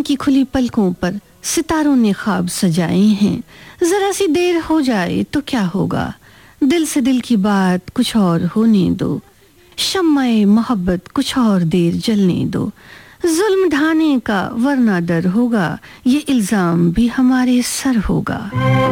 की खुली पलकों पर सितारों ने ख्वाब सजाए हैं। जरा सी देर हो जाए तो क्या होगा, दिल से दिल की बात कुछ और होने दो, शम्माए मोहब्बत कुछ और देर जलने दो। जुल्म ढाने का वरना डर होगा, ये इल्जाम भी हमारे सर होगा।